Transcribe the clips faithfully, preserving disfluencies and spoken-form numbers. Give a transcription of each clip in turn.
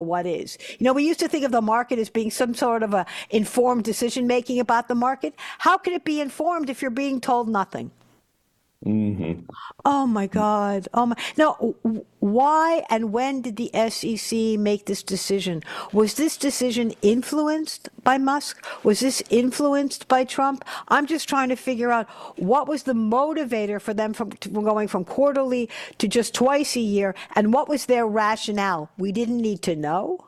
what is. You know, we used to think of the market as being some sort of a informed decision making about the market. How can it be informed if you're being told nothing? Hmm. Oh my God. Oh my. Now, w- why and when did the S E C make this decision? Was this decision influenced by Musk? Was this influenced by Trump? I'm just trying to figure out what was the motivator for them from, from going from quarterly to just twice a year, and what was their rationale? We didn't need to know.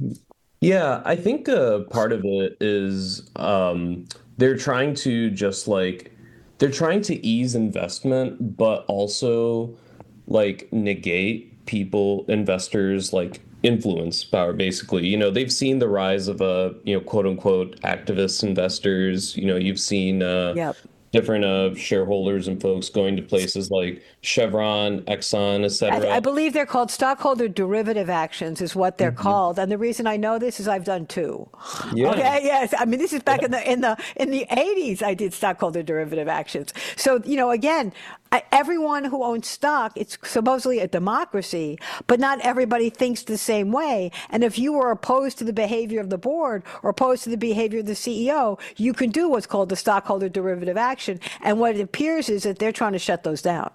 Yeah, I think uh, part of it is um, they're trying to just like they're trying to ease investment, but also like negate people, investors, like influence power, basically. You know, they've seen the rise of uh, you know, quote unquote activist investors. You know, you've seen uh Yep. different uh shareholders and folks going to places like Chevron, Exxon, I, I et cetera. believe they're called stockholder derivative actions, is what they're Mhm. called. And the reason I know this is I've done two. Yeah. Okay, yes. I mean, this is back Yeah. in the in the in the eighties. I did stockholder derivative actions. So you know, again, I, everyone who owns stock, it's supposedly a democracy, but not everybody thinks the same way. And if you are opposed to the behavior of the board or opposed to the behavior of the C E O, you can do what's called the stockholder derivative action. And what it appears is that they're trying to shut those down.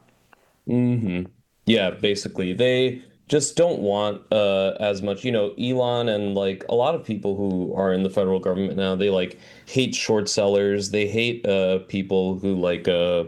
Hmm. Yeah, basically. They just don't want uh as much, you know, Elon and like a lot of people who are in the federal government now, they like hate short sellers. They hate uh people who like uh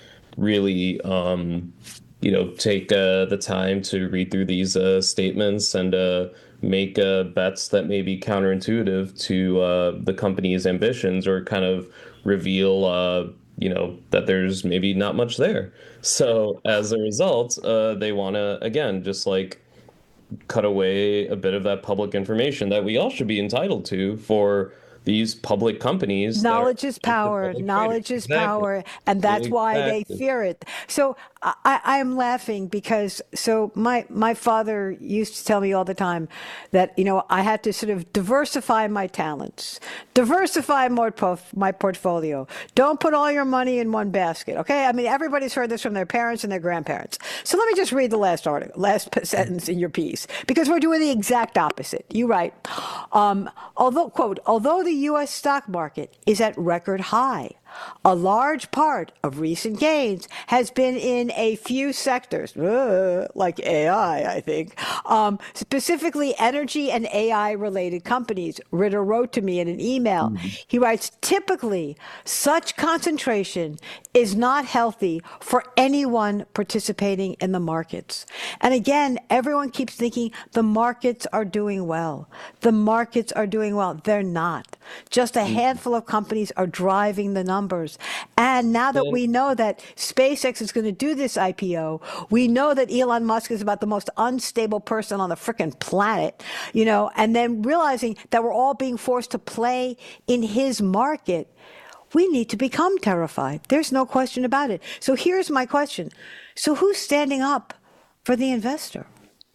really um you know, take uh the time to read through these uh statements and uh make uh bets that may be counterintuitive to uh the company's ambitions or kind of reveal uh you know that there's maybe not much there. So as a result, uh, they want to again just like cut away a bit of that public information that we all should be entitled to for these public companies that are Knowledge is just the power. public traders. Knowledge is Exactly. power. And that's why they Exactly. fear it. So I, I am laughing because so my, my father used to tell me all the time that, you know, I had to sort of diversify my talents, diversify my, my portfolio. Don't put all your money in one basket. Okay. I mean, everybody's heard this from their parents and their grandparents. So let me just read the last article, last sentence in your piece, because we're doing the exact opposite. You write, um, although, quote, although the U S stock market is at record high, a large part of recent gains has been in a few sectors, uh, like A I, I I think, um, specifically energy and A I related companies. Ritter wrote to me in an email. Mhm. He writes, typically, such concentration is not healthy for anyone participating in the markets. And again, everyone keeps thinking the markets are doing well. The markets are doing well. They're not. Just a handful of companies are driving the numbers. And now that And we know that SpaceX is going to do this I P O, we know that Elon Musk is about the most unstable person on the frickin' planet, you know, and then realizing that we're all being forced to play in his market, we need to become terrified. There's no question about it. So here's my question. So who's standing up for the investor?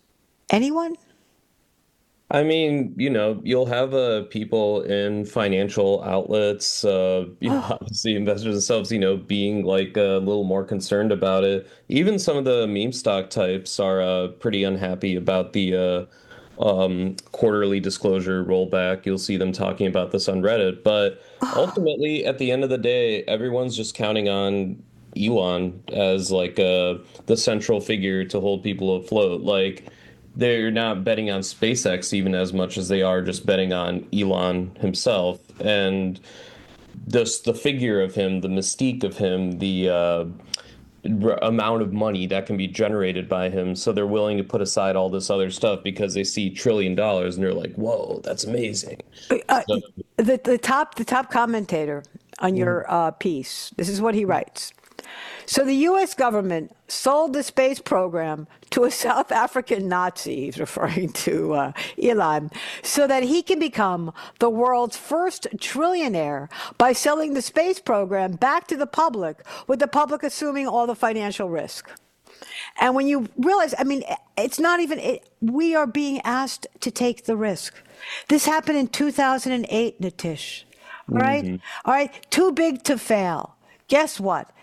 Anyone? I mean, you know, you'll have uh, people in financial outlets, uh, you know, obviously investors themselves, you know, being like a little more concerned about it. Even some of the meme stock types are uh, pretty unhappy about the uh, um, quarterly disclosure rollback. You'll see them talking about this on Reddit. But ultimately, at the end of the day, everyone's just counting on Elon as like uh, the central figure to hold people afloat. Like, they're not betting on SpaceX even as much as they are just betting on Elon himself. And just the figure of him, the mystique of him, the uh, r- amount of money that can be generated by him. So they're willing to put aside all this other stuff because they see trillion dollars and they're like, whoa, that's amazing. Uh, So, the, the top the top commentator on mhm. your uh, piece, this is what he writes. So the U S government sold the space program to a South African Nazi, he's referring to uh, Elon, so that he can become the world's first trillionaire by selling the space program back to the public, with the public assuming all the financial risk. And when you realize, I mean, it's not even, it, we are being asked to take the risk. This happened in two thousand eight, Nitish. All right? Mhm. All right? Too big to fail. Guess what?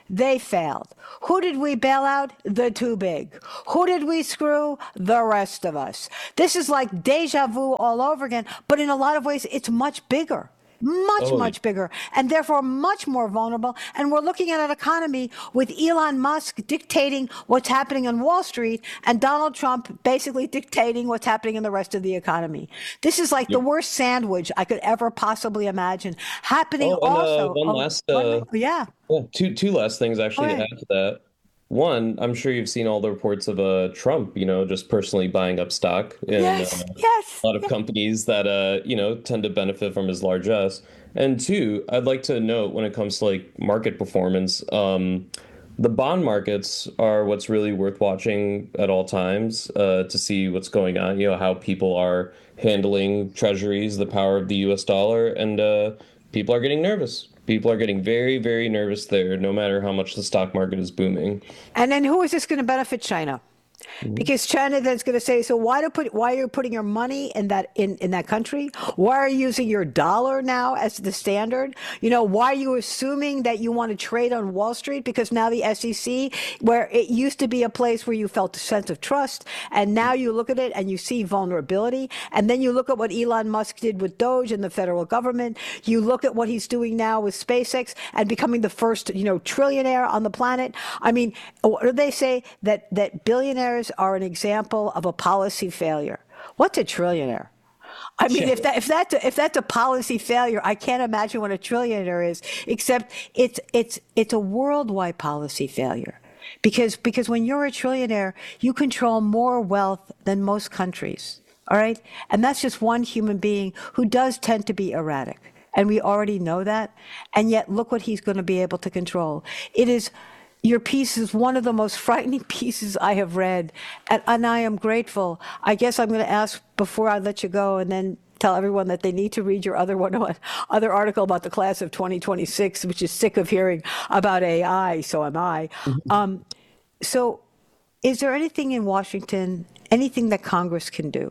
They failed. Who did we bail out? The too big. Who did we screw? The rest of us. This is like deja vu all over again, but in a lot of ways, it's much bigger. Much, Oh, much bigger, and therefore much more vulnerable. And we're looking at an economy with Elon Musk dictating what's happening on Wall Street and Donald Trump basically dictating what's happening in the rest of the economy. This is like the yep. worst sandwich I could ever possibly imagine happening Oh, and uh, also. one Oh, last, one, uh, yeah. yeah, two two last things All actually to right. add to that. One, I'm sure you've seen all the reports of uh Trump, you know, just personally buying up stock in uh, Yes, yes, a lot of yes. companies that uh, you know, tend to benefit from his largesse. And two, I'd like to note when it comes to like market performance, um, the bond markets are what's really worth watching at all times uh, to see what's going on, you know, how people are handling treasuries, the power of the U S dollar, and uh, people are getting nervous. People are getting very, very nervous there, no matter how much the stock market is booming. And then who is this going to benefit? China. Mhm. Because China then is going to say, so why do put why are you putting your money in that in, in that country? Why are you using your dollar now as the standard? You know, why are you assuming that you want to trade on Wall Street? Because now the S E C, where it used to be a place where you felt a sense of trust, and now you look at it and you see vulnerability. And then you look at what Elon Musk did with Doge and the federal government. You look at what he's doing now with SpaceX and becoming the first, you know, trillionaire on the planet. I mean, what do they say that that billionaires are an example of a policy failure? What's a trillionaire? I mean, Yeah. if that if that's a, if that's a policy failure, I can't imagine what a trillionaire is. Except it's it's it's a worldwide policy failure, because because when you're a trillionaire, you control more wealth than most countries. All right, and that's just one human being who does tend to be erratic, and we already know that. And yet, look what he's going to be able to control. It is. Your piece is one of the most frightening pieces I have read, and, and I am grateful. I guess I'm going to ask before I let you go, and then tell everyone that they need to read your other one, other article about the class of twenty twenty-six, which is sick of hearing about A I. So am I. Um, so, is there anything in Washington, anything that Congress can do?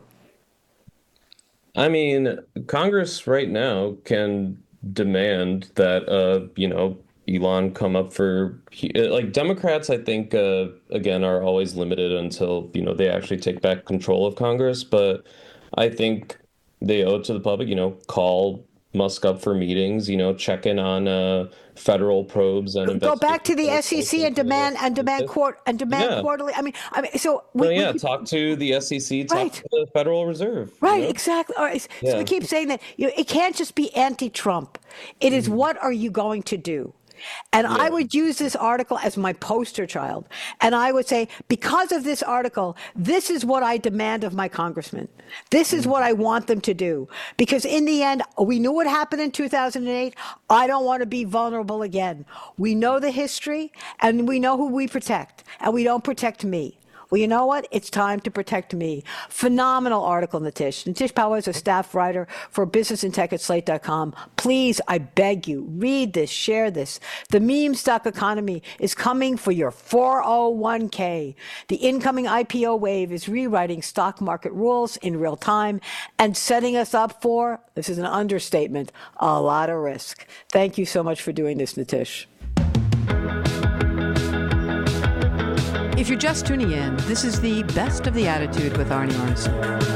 I mean, Congress right now can demand that, uh, you know, Elon come up for like Democrats, I think, uh, again, are always limited until, you know, they actually take back control of Congress. But I think they owe it to the public, you know, call Musk up for meetings, you know, check in on uh, federal probes and Go back investigations to the that are S E C closely and demand and demand related. court and demand Yeah. quarterly. I mean, I mean, so So we, we yeah, keep talk to the S E C, talk to right. the Federal Reserve, you Right, know? exactly. All right. So we Yeah. keep saying that you know, it can't just be anti-Trump. It is Mhm. what are you going to do? And I Yeah. would use this article as my poster child. And I would say, because of this article, this is what I demand of my congressman. This is what I want them to do. Because in the end, we knew what happened in two thousand eight. I don't want to be vulnerable again. We know the history and we know who we protect, and we don't protect me. Well, you know what? It's time to protect me. Phenomenal article, Nitish. Nitish Pawar is a staff writer for Business and Tech at Slate dot com. Please, I beg you, read this, share this. The meme stock economy is coming for your four oh one k. The incoming I P O wave is rewriting stock market rules in real time and setting us up for, this is an understatement, a lot of risk. Thank you so much for doing this, Nitish. If you're just tuning in, this is the Best of the Attitude with Arnie Arnson.